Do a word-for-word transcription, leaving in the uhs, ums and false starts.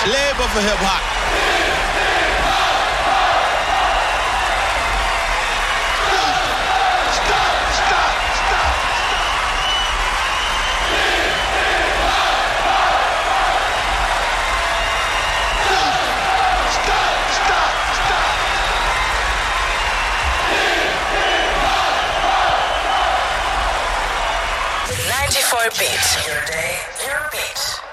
Labor for hip hop. ninety-four beats. Your day, your beats.